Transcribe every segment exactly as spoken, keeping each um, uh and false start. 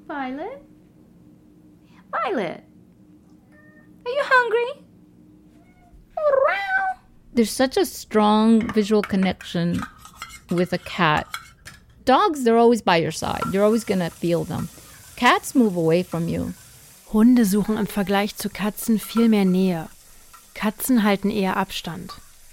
Violet? Violet? Are you hungry? There's such a strong visual connection with a cat. Dogs, they're always by your side. You're always gonna feel them. Cats move away from you. Hunde suchen im Vergleich zu Katzen viel mehr Nähe. Katzen halten eher Abstand.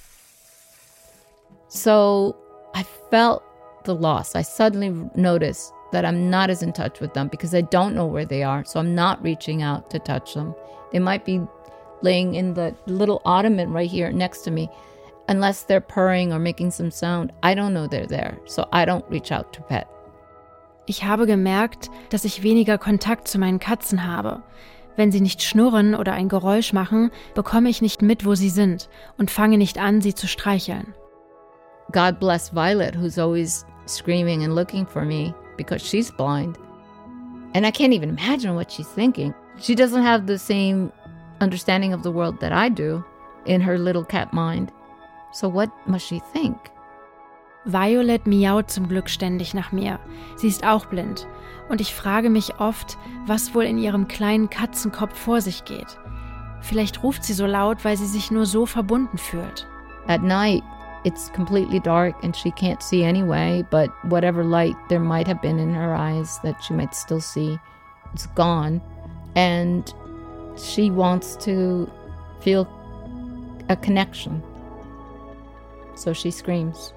So I felt the loss. I suddenly noticed that I'm not as in touch with them because I don't know where they are. So I'm not reaching out to touch them. They might be laying in the little ottoman right here next to me. Unless they're purring or making some sound, I don't know they're there. So I don't reach out to pet. Ich habe gemerkt, dass ich weniger Kontakt zu meinen Katzen habe. Wenn sie nicht schnurren oder ein Geräusch machen, bekomme ich nicht mit, wo sie sind und fange nicht an, sie zu streicheln. God bless Violet, who's always screaming and looking for me because she's blind. And I can't even imagine what she's thinking. She doesn't have the same understanding of the world that I do in her little cat mind. So what must she think? Violet miaut zum Glück ständig nach mir. Sie ist auch blind. Und ich frage mich oft, was wohl in ihrem kleinen Katzenkopf vor sich geht. Vielleicht ruft sie so laut, weil sie sich nur so verbunden fühlt. At night, it's completely dark and she can't see anyway, but whatever light there might have been in her eyes that she might still see, it's gone. And she wants to feel a connection. So she screams.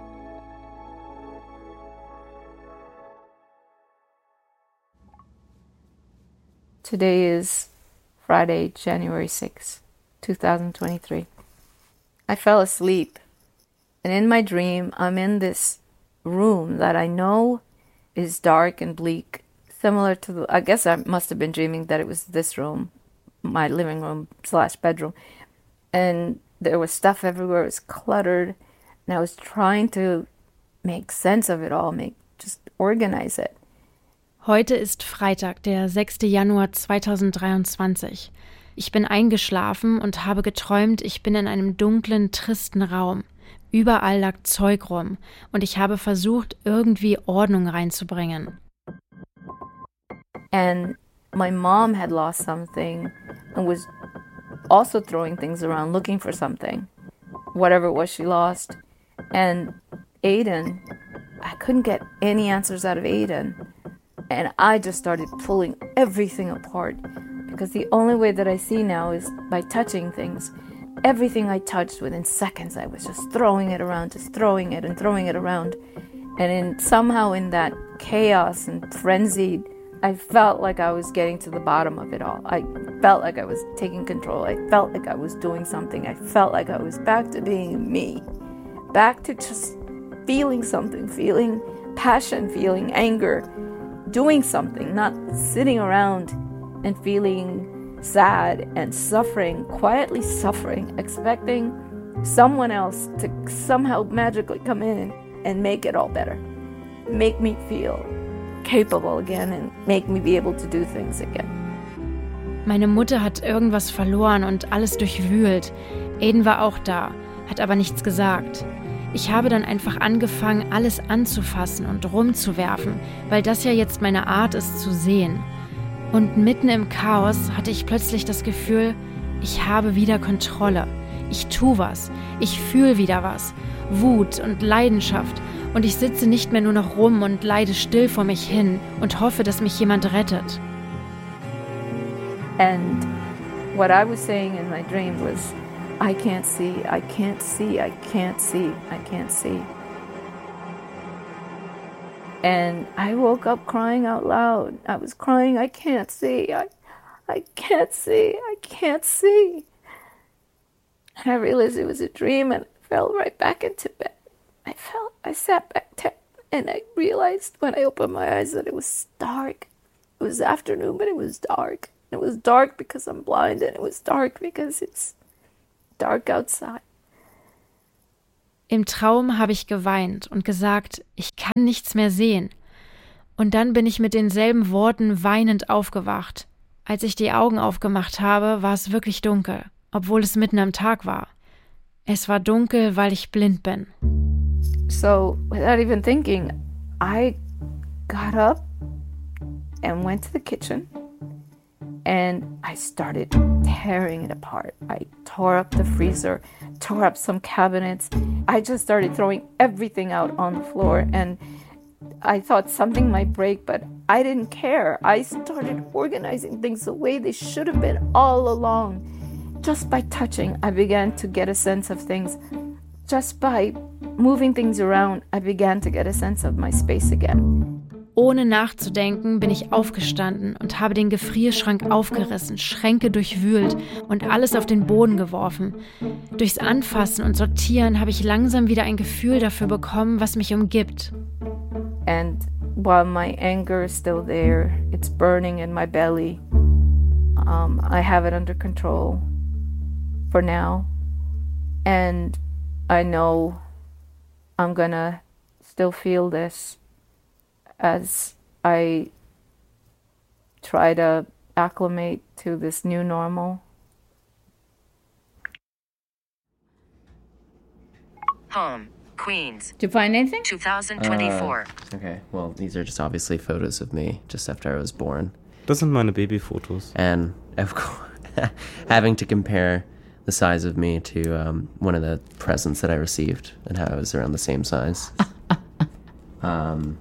Today is Friday, January sixth, twenty twenty-three. I fell asleep, and in my dream, I'm in this room that I know is dark and bleak, similar to the, I guess I must have been dreaming that it was this room, my living room slash bedroom. And there was stuff everywhere, it was cluttered, and I was trying to make sense of it all, make just organize it. Heute ist Freitag, der sechster Januar zweitausenddreiundzwanzig. Ich bin eingeschlafen und habe geträumt, ich bin in einem dunklen, tristen Raum. Überall lag Zeug rum und ich habe versucht, irgendwie Ordnung reinzubringen. And my mom had lost something and was also throwing things around, looking for something, whatever it was she lost. And Aiden, I couldn't get any answers out of Aiden. And I just started pulling everything apart because the only way that I see now is by touching things. Everything I touched, within seconds, I was just throwing it around, just throwing it and throwing it around. And in somehow in that chaos and frenzy, I felt like I was getting to the bottom of it all. I felt like I was taking control. I felt like I was doing something. I felt like I was back to being me. Back to just feeling something, feeling passion, feeling anger, doing something, not sitting around and feeling sad and suffering, quietly suffering, expecting someone else to somehow magically come in and make it all better, make me feel capable again and make me be able to do things again. Meine Mutter hat irgendwas verloren und alles durchwühlt. Aiden war auch da, hat aber nichts gesagt. Ich habe dann einfach angefangen, alles anzufassen und rumzuwerfen, weil das ja jetzt meine Art ist zu sehen. Und mitten im Chaos hatte ich plötzlich das Gefühl, ich habe wieder Kontrolle. Ich tue was, ich fühle wieder was. Wut und Leidenschaft. Und ich sitze nicht mehr nur noch rum und leide still vor mich hin und hoffe, dass mich jemand rettet. And what I was saying in my dream was, I can't see, I can't see, I can't see, I can't see. And I woke up crying out loud. I was crying, I can't see, I, I can't see, I can't see. And I realized it was a dream and I fell right back into bed. I felt, I sat back down and I realized when I opened my eyes that it was dark. It was afternoon, but it was dark. It was dark because I'm blind and it was dark because it's dark outside. Im Traum habe ich geweint und gesagt, ich kann nichts mehr sehen. Und dann bin ich mit denselben Worten weinend aufgewacht. Als ich die Augen aufgemacht habe, war es wirklich dunkel, obwohl es mitten am Tag war. Es war dunkel, weil ich blind bin. So, without even thinking, I got up and went to the kitchen and I started tearing it apart. I tore up the freezer, tore up some cabinets. I just started throwing everything out on the floor, and I thought something might break, but I didn't care. I started organizing things the way they should have been all along. Just by touching, I began to get a sense of things. Just by moving things around, I began to get a sense of my space again. Ohne nachzudenken bin ich aufgestanden und habe den Gefrierschrank aufgerissen, Schränke durchwühlt und alles auf den Boden geworfen. Durchs Anfassen und Sortieren habe ich langsam wieder ein Gefühl dafür bekommen, was mich umgibt. And while my anger is still there, it's burning in my belly. Um, I have it under control for now. And I know I'm gonna still feel this as I try to acclimate to this new normal. Home, Queens. Did you find anything? twenty twenty-four. Uh, okay, well, these are just obviously photos of me just after I was born. Das sind meine Babyfotos. And of course, having to compare the size of me to um, one of the presents that I received and how I was around the same size. um,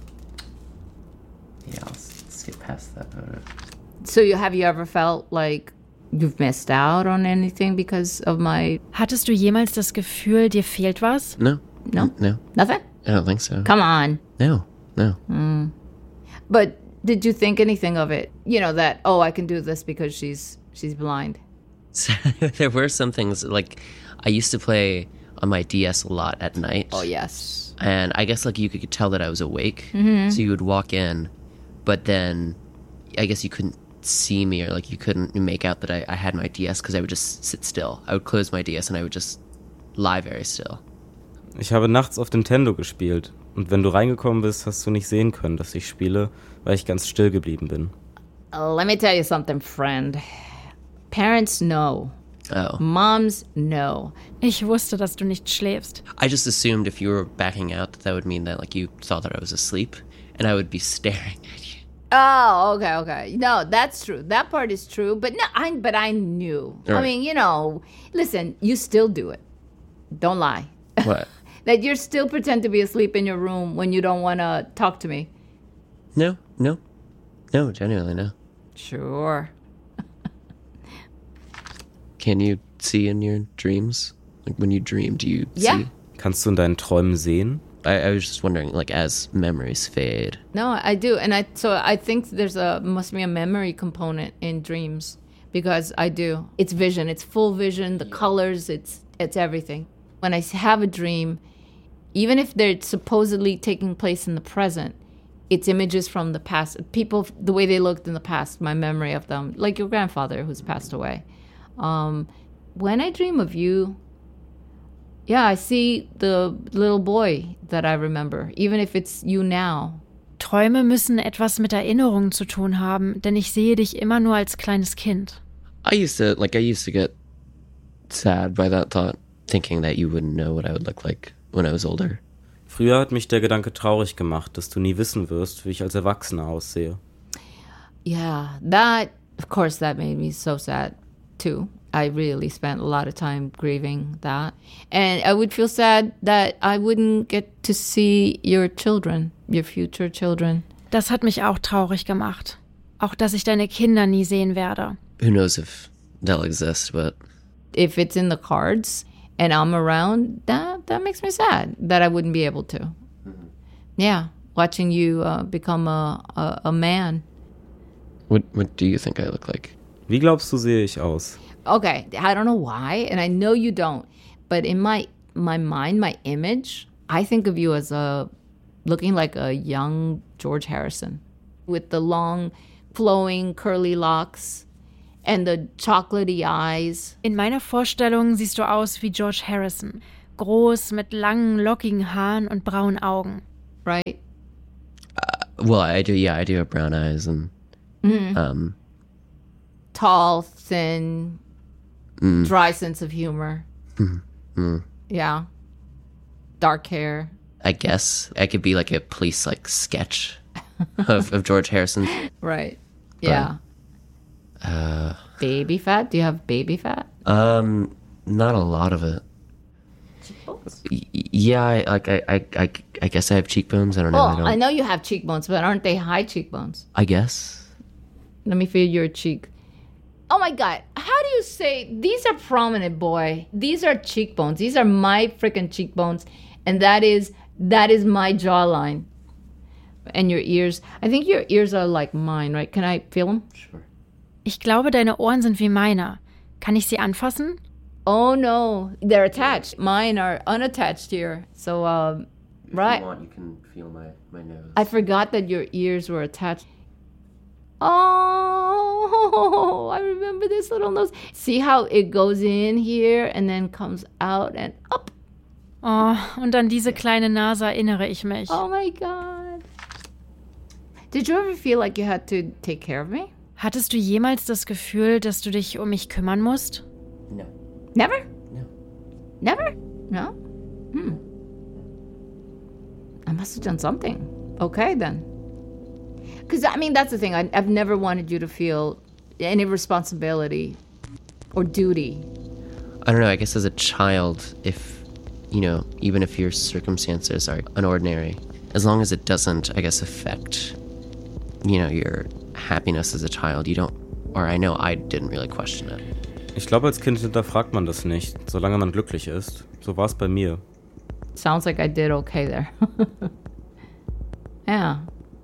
yeah, let's, let's get past that photo. So you, have you ever felt like you've missed out on anything because of my... Hattest du jemals das Gefühl, dir fehlt was? No. No? No. Nothing? I don't think so. Come on. No, no. Mm. But did you think anything of it? You know, that, oh, I can do this because she's she's blind. So, there were some things, like, I used to play on my D S a lot at night. Oh, yes. And I guess, like, you could tell that I was awake. Mm-hmm. So you would walk in, but then I guess you couldn't see me, or, like, you couldn't make out that I, I had my D S because I would just sit still. I would close my D S and I would just lie very still. Ich habe nachts auf Nintendo gespielt. Und wenn du reingekommen bist, hast du nicht sehen können, dass ich spiele, weil ich ganz still geblieben bin. Uh, let me tell you something, friend. Parents know. Oh. Moms know. Ich wusste, dass du nicht schläfst. I just assumed if you were backing out, that, that would mean that, like, you thought that I was asleep, and I would be staring at you. Oh, okay, okay. No, that's true. That part is true. But no, I. But I knew. Right. I mean, you know. Listen, you still do it. Don't lie. What? That you're still pretend to be asleep in your room when you don't want to talk to me. No, no. No, genuinely, no. Sure. Can you see in your dreams? Like, when you dream, do you Yeah. see? Kannst du in deinen Träumen sehen? I, I was just wondering, like, as memories fade. No, I do. And I so I think there's a must be a memory component in dreams because I do. It's vision. It's full vision, the colors, it's it's everything. When I have a dream, even if they're supposedly taking place in the present, it's images from the past. People, the way they looked in the past, my memory of them, like your grandfather who's passed away. Um, when I dream of you, yeah, I see the little boy that I remember, even if it's you now. Träume müssen etwas mit Erinnerungen zu tun haben, denn ich sehe dich immer nur als kleines Kind. I used to, like, I used to get sad by that thought, thinking that you wouldn't know what I would look like when I was older. Früher hat mich der Gedanke traurig gemacht, dass du nie wissen wirst, wie ich als Erwachsener aussehe. Yeah, that, of course, that made me so sad, too. I really spent a lot of time grieving that. And I would feel sad that I wouldn't get to see your children, your future children. Das hat mich auch traurig gemacht. Auch, dass ich deine Kinder nie sehen werde. Who knows if they'll exist, but... If it's in the cards and I'm around, that that makes me sad that I wouldn't be able to. Mm-hmm. Yeah, watching you uh, become a, a, a man. What What do you think I look like? Wie glaubst du, sehe ich aus? Okay, I don't know why, and I know you don't, but in my my mind, my image, I think of you as a looking like a young George Harrison with the long, flowing, curly locks and the chocolatey eyes. In meiner Vorstellung siehst du aus wie George Harrison. Groß, mit langen, lockigen Haaren und braunen Augen. Right? Uh, well, I do, yeah, I do have brown eyes and... Mm-hmm. Um, Tall, thin, mm. dry sense of humor. Mm. Yeah. Dark hair. I guess I could be like a police like sketch of, of George Harrison. Right. Yeah. Uh, baby fat? Do you have baby fat? um, not a lot of it. Y- yeah, I, like I, I, I, I guess I have cheekbones. I don't know. I, Oh, don't, I know you have cheekbones, but aren't they high cheekbones? I guess. Let me feel your cheek. Oh my God. How do you say, these are prominent, boy. These are cheekbones. These are my freaking cheekbones. And that is, that is my jawline. And your ears. I think your ears are like mine, right? Can I feel them? Sure. Ich glaube, deine Ohren sind wie meine. Kann ich sie anfassen? Oh no, they're attached. Mine are unattached here. So, um, right. If you want, you can feel my, my nose. I forgot that your ears were attached. Oh, I remember this little nose. See how it goes in here and then comes out and up. Oh, und an diese kleine Nase erinnere ich mich. Oh my God. Did you ever feel like you had to take care of me? Hattest du jemals das Gefühl, dass du dich um mich kümmern musst? No. Never? No. Never? No? Hmm. I must have done something. Okay, then. Because, I mean, that's the thing. I, I've never wanted you to feel any responsibility or duty. I don't know. I guess as a child, if, you know, even if your circumstances are unordinary, as long as it doesn't, I guess, affect, you know, your happiness as a child, you don't, or I know I didn't really question it. Ich glaube, als Kind hinterfragt man das nicht, solange man glücklich ist. So war es bei mir. Sounds like I did okay there. Yeah.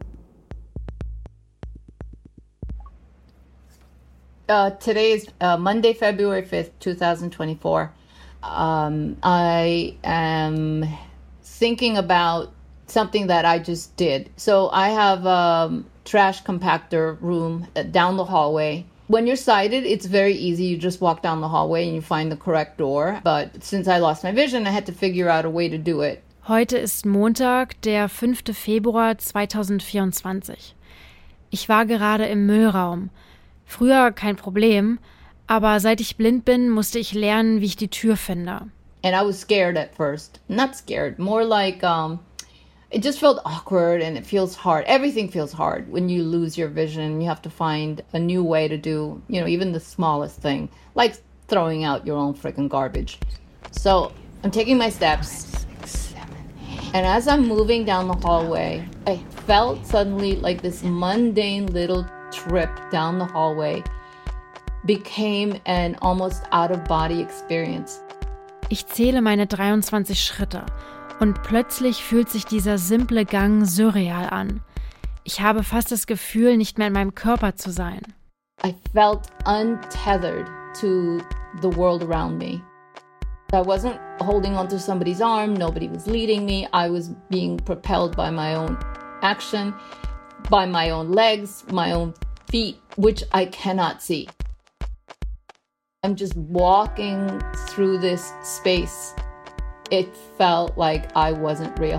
Uh, today is uh, Monday, February fifth, twenty twenty-four. Um, I am thinking about something that I just did. So I have a trash compactor room down the hallway. When you're sighted, it's very easy. You just walk down the hallway and you find the correct door. But since I lost my vision, I had to figure out a way to do it. Heute ist Montag, der fünfte Februar zweitausendvierundzwanzig. Ich war gerade im Müllraum. Früher kein Problem, aber seit ich blind bin, musste ich lernen, wie ich die Tür finde. And I was scared at first. Not scared, more like um, it just felt awkward and it feels hard. Everything feels hard when you lose your vision. You have to find a new way to do, you know, even the smallest thing, like throwing out your own freaking garbage. So I'm taking my steps. And as I'm moving down the hallway, I felt suddenly like this mundane little trip down the hallway became an almost out-of-body experience. Ich zähle meine dreiundzwanzig Schritte und plötzlich fühlt sich dieser simple Gang surreal an. Ich habe fast das Gefühl, nicht mehr in meinem Körper zu sein. I felt untethered to the world around me. I wasn't holding onto somebody's arm, nobody was leading me. I was being propelled by my own action, by my own legs, my own feet, which I cannot see. I'm just walking through this space. It felt like I wasn't real.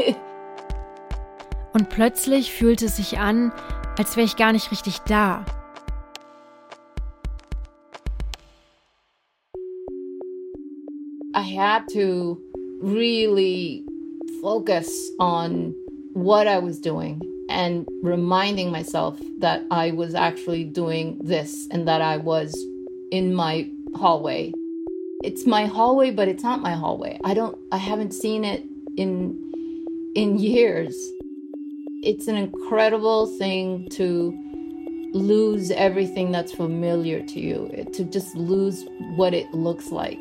Und plötzlich fühlte es sich an, als wäre ich gar nicht richtig da. I had to really focus on what I was doing and reminding myself that I was actually doing this and that I was in my hallway. It's my hallway, but it's not my hallway. I don't, I haven't seen it in, in years. It's an incredible thing to lose everything that's familiar to you, to just lose what it looks like.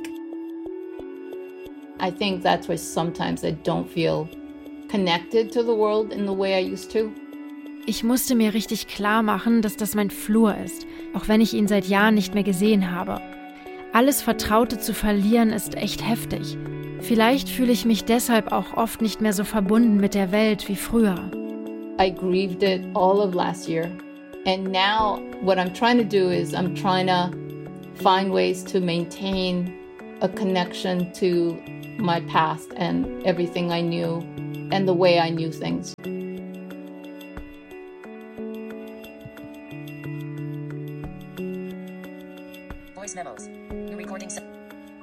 I think that's why sometimes I don't feel connected to the world in the way I used to. Ich musste mir richtig klar machen, dass das mein Flur ist, auch wenn ich ihn seit Jahren nicht mehr gesehen habe. Alles Vertraute zu verlieren ist echt heftig. Vielleicht fühle ich mich deshalb auch oft nicht mehr so verbunden mit der Welt wie früher. I grieved it all of last year. And now what I'm trying to do is I'm trying to find ways to maintain a connection to my past and everything I knew and the way I knew things. Voice memos. New recording set.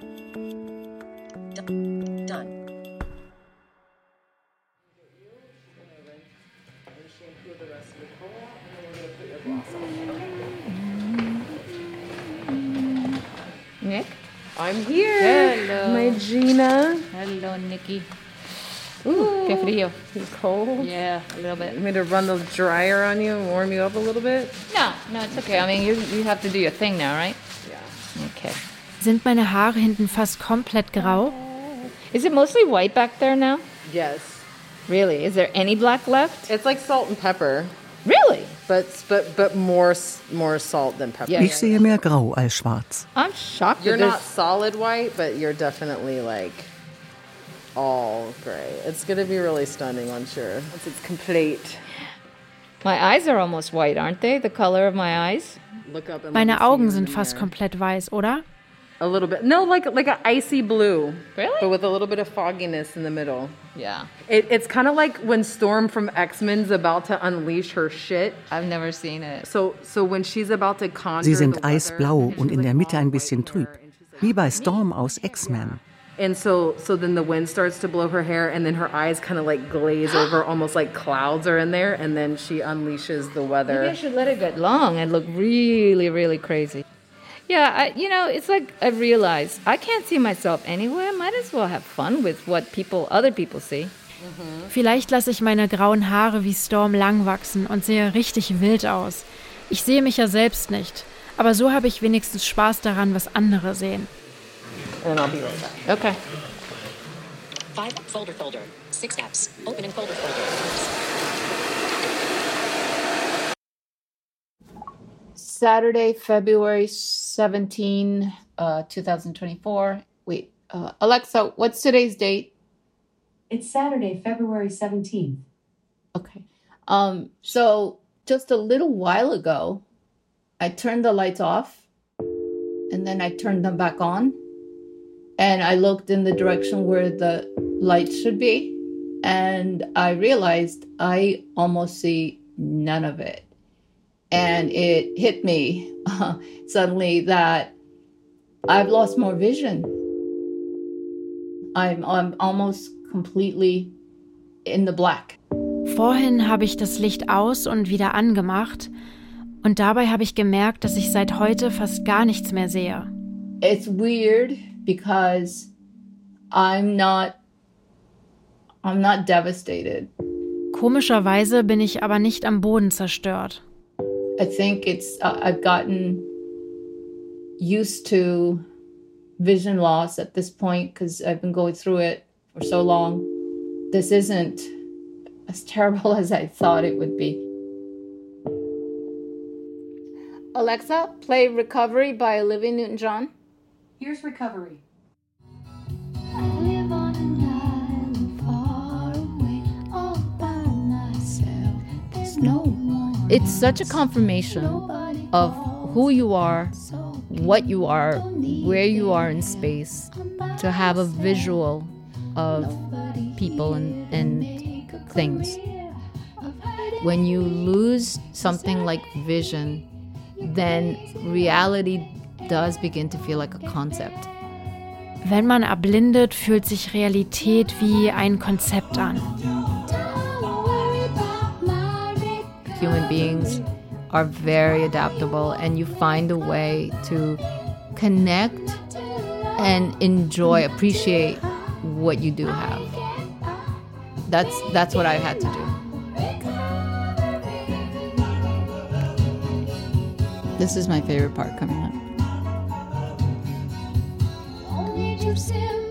D- done. Nick? I'm here. Hello. My Gina. Hello, Nikki. Ooh, qué frío. It's cold. Yeah, a little bit. Want me to run the dryer on you and warm you up a little bit? No, no, it's okay. I mean, you you have to do your thing now, right? Yeah. Okay. Sind meine Haare hinten fast komplett grau? Is it mostly white back there now? Yes. Really? Is there any black left? It's like salt and pepper, Really? but but but more s- more salt than pepper. Yeah. Ich sehe mehr grau als schwarz. I'm shocked. You're that not there's- solid white, but you're definitely like all gray. It's gonna be really stunning, I'm sure. Once it's complete. My eyes are almost white, aren't they? The color of my eyes? Look up and let me Meine see you Augen in sind the fast mirror. komplett weiß, oder? A little bit. No, like like an icy blue. Really? But with a little bit of fogginess in the middle. Yeah. It, it's kind of like when Storm from X-Men's about to unleash her shit. I've never seen it. So so when she's about to conjure Sie sind the weather, eisblau and und she's in der like Mitte all ein white bisschen hair, trüb. and she's like- Wie bei Storm aus X-Men. And so so then the wind starts to blow her hair, and then her eyes kind of like glaze over, almost like clouds are in there, and then she unleashes the Maybe I weather. should let it get long and look really, really crazy. Yeah, I, you know, it's like I realized I can't see myself anywhere. Might as well have fun with what people, other people see. Vielleicht lasse ich meine grauen Haare wie Storm lang wachsen und sehe richtig wild aus. Ich sehe mich ja selbst nicht. Aber so habe ich wenigstens Spaß daran, was andere sehen. And I'll be right back. Okay. Five folder folder. Six apps. Opening folder folder. Saturday, February seventeenth, uh, twenty twenty-four. Wait, uh, Alexa, what's today's date? It's Saturday, February seventeenth. Okay. Um, so just a little while ago, I turned the lights off and then I turned them back on and I looked in the direction where the lights should be and I realized I almost see none of it. And it hit me uh, suddenly that I've lost more vision. I'm, I'm almost completely in the black. Vorhin habe ich das Licht aus und wieder angemacht. Und dabei habe ich gemerkt, dass ich seit heute fast gar nichts mehr sehe. It's weird because I'm not I'm not devastated. Komischerweise bin ich aber nicht am Boden zerstört. I think it's uh, I've gotten used to vision loss at this point because I've been going through it for so long. This isn't as terrible as I thought it would be. Alexa, play Recovery by Olivia Newton-John. Here's Recovery. It's such a confirmation of who you are, what you are, where you are in space, to have a visual of people and, and things. When you lose something like vision, then reality does begin to feel like a concept. Wenn man erblindet, fühlt sich Realität wie ein Konzept an. Human beings are very adaptable and you find a way to connect and enjoy, appreciate what you do have. That's that's what I've had to do. This is my favorite part coming up. Only you